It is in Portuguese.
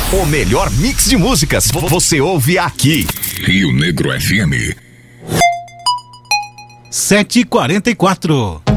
O melhor mix de músicas você ouve aqui. Rio Negro FM. 7h44.